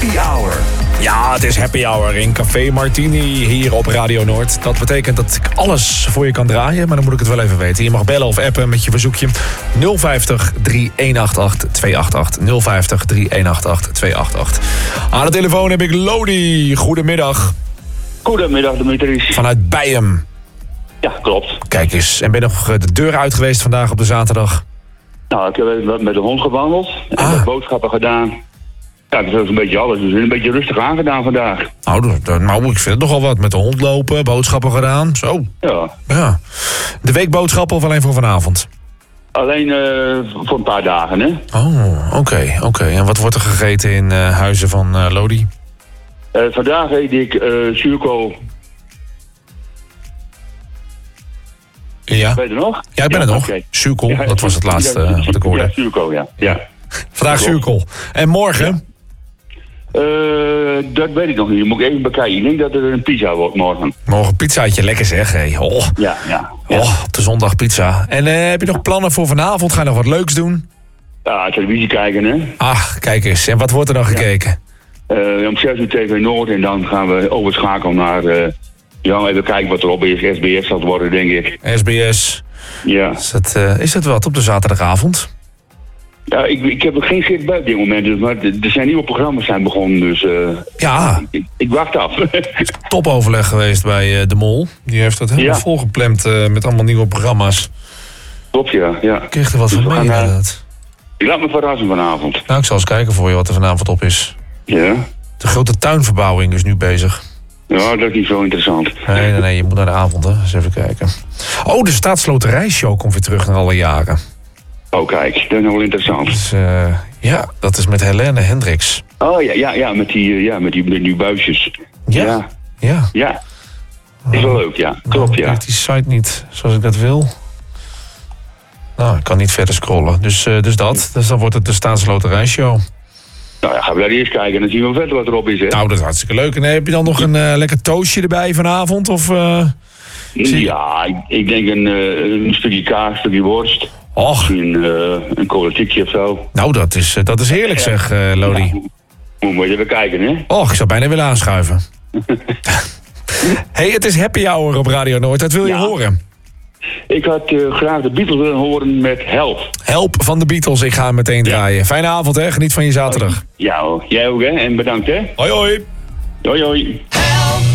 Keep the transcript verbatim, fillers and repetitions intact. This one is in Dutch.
Happy Hour. Ja, het is Happy Hour in Café Martini hier op Radio Noord. Dat betekent dat ik alles voor je kan draaien, maar dan moet ik het wel even weten. Je mag bellen of appen met je verzoekje nul vijftig, drie een acht acht, twee acht acht. nul vijftig, drie een acht acht, twee acht acht. Aan de telefoon heb ik Lodi. Goedemiddag. Goedemiddag, Dimitris. Vanuit Bijem. Ja, klopt. Kijk eens, en ben je nog de deur uit geweest vandaag op de zaterdag? Nou, ik heb even met de hond gewandeld. En Ah. wat boodschappen gedaan. Ja, dat is een beetje alles. Dus een beetje rustig aangedaan vandaag. Nou, dat- dat- nou, ik vind het nogal wat. Met de hond lopen, boodschappen gedaan. Zo, Ja. ja. De weekboodschappen of alleen voor vanavond? Alleen eh, voor een paar dagen, hè. Oh, oké, oké. En wat wordt er gegeten in eh, huizen van eh, Lodi? Eh, vandaag eet ik eh zuurkool. Ja. Weet je nog? Ja, ik ben er nog. oké. Zuurkool, Ja, dat was het laatste ja, eh, wat ik hoorde. Ja, zuurkool, ja. ja. Vandaag klopt. zuurkool. En morgen? Eh, dat weet ik nog niet. Moet ik even bekijken. Ik denk dat er een pizza wordt morgen. Morgen pizzaatje, lekker zeg. Hey. Oh, Ja, ja. ja. oh, op de zondag pizza. En eh, heb je nog plannen voor vanavond? Ga je nog wat leuks doen? Ja, televisie kijken, hè. Ach, kijk eens. En wat wordt er dan gekeken? Eh, om zes uur T V Noord en dan gaan we overschakelen naar... eh, ja, even kijken wat erop is. S B S zal het worden, denk ik. S B S. Ja, Is dat, eh, is dat wat op de zaterdagavond? ja ik, ik heb er geen zicht bij op dit moment. Dus, maar er zijn nieuwe programma's zijn begonnen, dus eh, Ja, ik, ik wacht af. topoverleg geweest bij eh, De Mol. Die heeft dat helemaal Ja. volgepland eh, met allemaal nieuwe programma's. Klopt, ja. ja. Ik kreeg er wat Dus van we mee gaan, eh, inderdaad. Ik laat me verrassen vanavond. Nou, ik zal eens kijken voor je wat er vanavond op is. Ja? De grote tuinverbouwing is nu bezig. Ja, dat is niet zo interessant. Nee, nee, nee, je moet naar de avond, hè. Eens even kijken. Oh, de Staatsloterijshow komt weer terug naar alle jaren. Oh, kijk, dat is nog wel interessant. Dus, eh, ja, dat is met Helene Hendricks. Oh, ja, ja, ja, met die, eh, ja, met die, met die buisjes. Ja. Ja, Ja. ja. Is wel leuk, ja. Klopt, Nou, ja. werkt die site niet zoals ik dat wil. Nou, ik kan niet verder scrollen. Dus, eh, dus dat. Dus dan wordt het de Staatsloterijshow. Nou ja, gaan we daar eerst kijken en dan zien we verder wat erop is, hè. Nou, dat is hartstikke leuk. En heb je dan nog een eh, lekker toastje erbij vanavond? Of, eh? zie- Ja, ik, ik denk een, eh, een stukje kaas, een stukje worst. Och, Misschien eh, een colatiekje of zo. nou, dat is, eh, dat is heerlijk zeg, eh, Lodi. Moet je even kijken, hè. Och, ik zou bijna willen aanschuiven. Hey, het is Happy Hour op Radio Noord. Dat wil je Ja. horen. Ik had eh, graag de Beatles willen horen met Help. Help van de Beatles, ik ga hem meteen draaien. Fijne avond, hè? Geniet van je zaterdag. Ja hoor, jij ook, hè. En bedankt, hè. Hoi, hoi. Hoi, hoi. Help!